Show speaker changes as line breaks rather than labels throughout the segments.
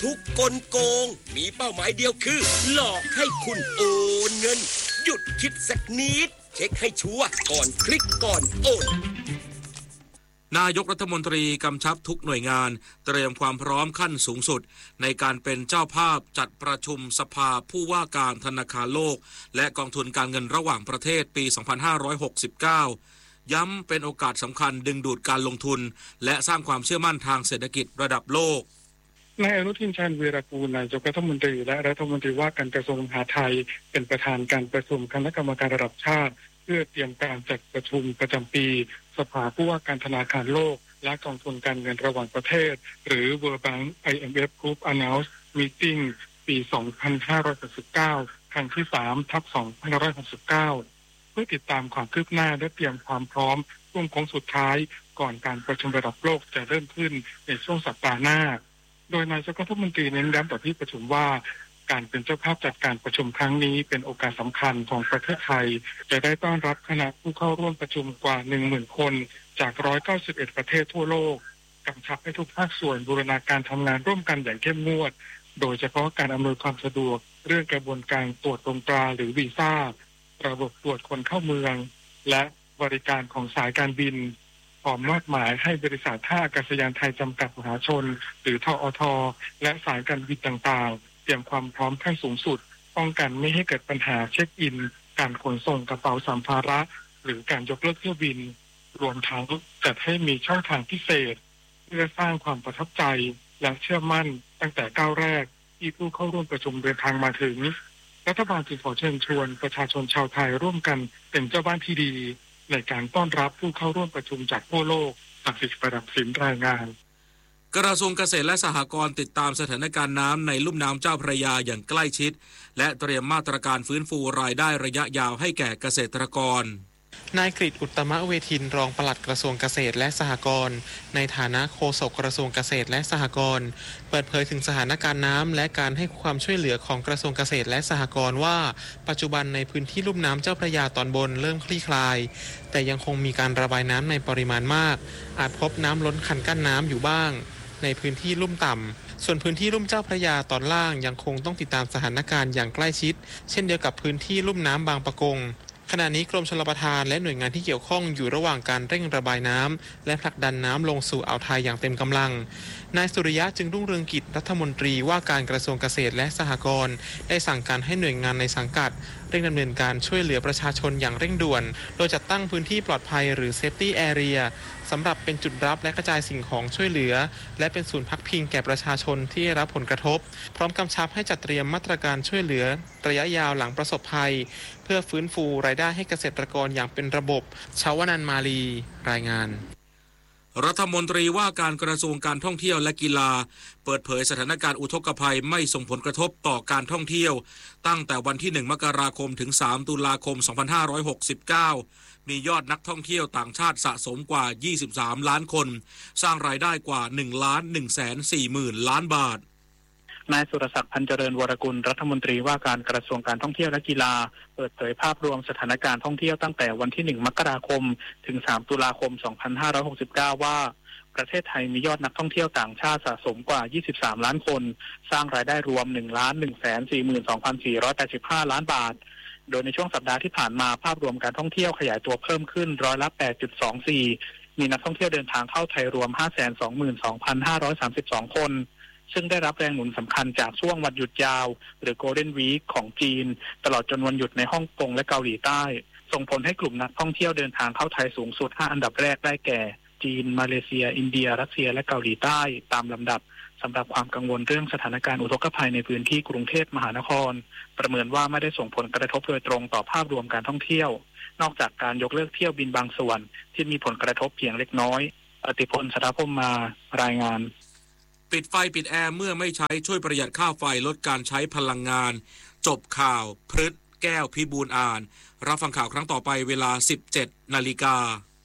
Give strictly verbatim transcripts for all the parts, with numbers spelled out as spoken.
ทุกกลโกงมีเป้าหมายเดียวคือหลอกให้คุณโอนเงินหยุดคิดสักนิดเช็คให้ชัวร์ก่อนคลิกก่อนโอน
นายกรัฐมนตรีกำชับทุกหน่วยงานเตรียมความพร้อมขั้นสูงสุดในการเป็นเจ้าภาพจัดประชุมสภาผู้ว่าการธนาคารโลกและกองทุนการเงินระหว่างประเทศปี สองพันห้าร้อยหกสิบเก้า ย้ำเป็นโอกาสสำคัญดึงดูดการลงทุนและสร้างความเชื่อมั่นทางเศรษฐกิจระดับโลก
นายอนุทินชาญวีรกูลนายกรัฐมนตรีและรัฐมนตรีว่าการกระทรวงมหาดไทยเป็นประธานการประชุมคณะกรรมการระดับชาติเพื่อเตรียมการจัดประชุมประจำปีสภาผู้ว่าการธนาคารโลกและกองทุนการเงินระหว่างประเทศหรือ World Bank ไอ เอ็ม เอฟ Group Announce Meeting ปี สองพันห้าร้อยหกสิบเก้า ครั้งที่ สาม ทับ สองพันห้าร้อยหกสิบเก้า เพื่อติดตามความคืบหน้าและเตรียมความพร้อมช่วงโค้งสุดท้ายก่อนการประชุมระดับโลกจะเริ่มขึ้นในช่วงสัปดาห์หน้าโดยนายกรัฐมนตรีเน้นย้ำต่อที่ประชุมว่าการเป็นเจ้าภาพจัดการประชุมครั้งนี้เป็นโอกาสสำคัญของประเทศไทยจะได้ต้อนรับคณะผู้เข้าร่วมประชุมกว่า หนึ่งหมื่น คนจากหนึ่งร้อยเก้าสิบเอ็ดประเทศทั่วโลกกำชับให้ทุกภาคส่วนบูรณาการทำงานร่วมกันอย่างเข้มงวดโดยเฉพาะการอำนวยความสะดวกเรื่องกระบวนการตรวจตรงตราหรือวีซ่าระบบตรวจคนเข้าเมืองและบริการของสายการบินพร้อมมอบหมายให้บริษัทท่าอากาศยานไทยจำกัดมหาชนหรือทอทและสายการบินต่างๆเตรียมความพร้อมขั้นสูงสุดป้องกันไม่ให้เกิดปัญหาเช็คอินการขนส่งกระเป๋าสัมภาระหรือการยกเลิกเที่ยวบินรวมทั้งจัดให้มีช่องทางพิเศษเพื่อสร้างความประทับใจและเชื่อมั่นตั้งแต่ก้าวแรกที่ผู้เข้าร่วมประชุมเดินทางมาถึงรัฐบาลจึงขอเชิญชวนประชาชนชาวไทยร่วมกันเป็นเจ้าบ้านที่ดีในการต้อนรับผู้เข้าร่วมประชุมจากทั่วโลกศักดิ์สิทธิ์ประดับสินรายงาน
กระทรวงเกษตรและสหกรณ์ติดตามสถานการณ์น้ำในลุ่มน้ำเจ้าพระยาอย่างใกล้ชิดและเตรียมมาตรการฟื้นฟูรายได้ระยะยาวให้แก่เกษตรกร
นายกฤษ อุตตมเวทินรองปลัดกระทรวงเกษตรและสหกรณ์ในฐานะโฆษกกระทรวงเกษตรและสหกรณ์เปิดเผยถึงสถานการณ์น้ำและการให้ความช่วยเหลือของกระทรวงเกษตรและสหกรณ์ว่าปัจจุบันในพื้นที่ลุ่มน้ำเจ้าพระยาตอนบนเริ่มคลี่คลายแต่ยังคงมีการระบายน้ำในปริมาณมากอาจพบน้ำล้นคันกั้นน้ำอยู่บ้างในพื้นที่ลุ่มต่ำส่วนพื้นที่ลุ่มเจ้าพระยาตอนล่างยังคงต้องติดตามสถานการณ์อย่างใกล้ชิดเช่นเดียวกับพื้นที่ลุ่มน้ำบางปะกงขณะนี้กรมชลประทานและหน่วยงานที่เกี่ยวข้องอยู่ระหว่างการเร่งระบายน้ำและผลักดันน้ำลงสู่อ่าวไทยอย่างเต็มกำลังนายสุริยะจึงรุ่งเรืองกิจรัฐมนตรีว่าการกระทรวงเกษตรและสหกรณ์ได้สั่งการให้หน่วยงานในสังกัดเร่งดำเนินการช่วยเหลือประชาชนอย่างเร่งด่วนโดยจัดตั้งพื้นที่ปลอดภัยหรือ Safety Area สำหรับเป็นจุดรับและกระจายสิ่งของช่วยเหลือและเป็นศูนย์พักพิงแก่ประชาชนที่ได้รับผลกระทบพร้อมกำชับให้จัดเตรียมมาตรการช่วยเหลือระยะยาวหลังประสบภัยเพื่อฟื้นฟูรายได้ให้เกษตรกรอย่างเป็นระบบชาวนันท์มาลีรายงาน
รัฐมนตรีว่าการกระทรวงการท่องเที่ยวและกีฬาเปิดเผยสถานการณ์อุทกภัยไม่ส่งผลกระทบต่อการท่องเที่ยวตั้งแต่วันที่หนึ่งมกราคมถึงสามตุลาคมสองพันห้าร้อยหกสิบเก้ามียอดนักท่องเที่ยวต่างชาติสะสมกว่ายี่สิบสามล้านคนสร้างรายได้กว่าหนึ่งล้านหนึ่งแสนสี่หมื่นล้านบาท
นายสุรศักดิ์พันเจริญวรกุลรัฐมนตรีว่าการกระทรวงการท่องเที่ยวและกีฬาเปิดเผยภาพรวมสถานการณ์ท่องเที่ยวตั้งแต่วันที่หนึ่งมกราคมถึงสามตุลาคมสองพันห้าร้อยหกสิบเก้าว่าประเทศไทยมียอดนักท่องเที่ยวต่างชาติสะสมกว่ายี่สิบสามล้านคนสร้างรายได้รวม หนึ่งล้านหนึ่งแสนสี่หมื่นสองพันสี่ร้อยแปดสิบห้าล้านบาทโดยในช่วงสัปดาห์ที่ผ่านมาภาพรวมการท่องเที่ยวขยายตัวเพิ่มขึ้นร้อยละ แปดจุดสองสี่ มีนักท่องเที่ยวเดินทางเข้าไทยรวม ห้าแสนสองหมื่นสองพันห้าร้อยสามสิบสอง คนซึ่งได้รับแรงหนุนสำคัญจากช่วงวันหยุดยาวหรือ Golden Week ของจีนตลอดจนวันหยุดในฮ่องกงและเกาหลีใต้ส่งผลให้กลุ่มนักท่องเที่ยวเดินทางเข้าไทยสูงสุดห้าอันดับแรกได้แก่จีนมาเลเซียอินเดียรัสเซียและเกาหลีใต้ตามลำดับสำหรับความกังวลเรื่องสถานการณ์อุทกภัยในพื้นที่กรุงเทพมหานครประเมินว่าไม่ได้ส่งผลกระทบโดยตรงต่อภาพรวมการท่องเที่ยวนอกจากการยกเลิกเที่ยวบินบางส่วนที่มีผลกระทบเพียงเล็กน้อยอติพล สถาพมมารายงาน
ปิดไฟปิดแอร์เมื่อไม่ใช้ช่วยประหยัดค่าไฟลดการใช้พลังงานจบข่าวพฤษแก้วพิบูลอ่านรับฟังข่าวครั้งต่อไปเวลา สิบเจ็ดนาฬิกา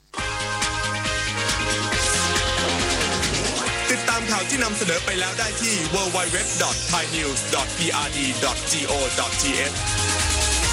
ติดตามข่าวที่นำเสนอไปแล้วได้ที่ ดับเบิลยู ดับเบิลยู ดับเบิลยู ดอท ไทยนิวส์ ดอท พี อาร์ ดี ดอท จี โอ ดอท ที เอช